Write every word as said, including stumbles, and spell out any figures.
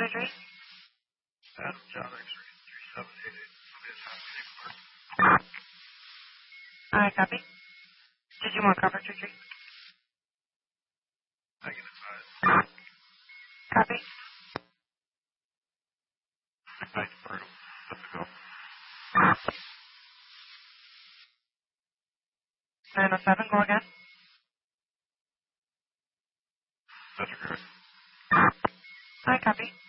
three three. Adam John X-ray three seven eight eight. Alright, copy. Did you want cover three three? Negative five. Copy. Ignite Brutal. Let's go. nine oh seven, go again. Center Grid. Alright, copy.